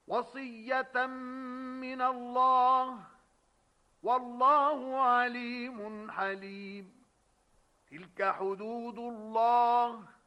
وصية من الله والله عليم حليم تلك حدود الله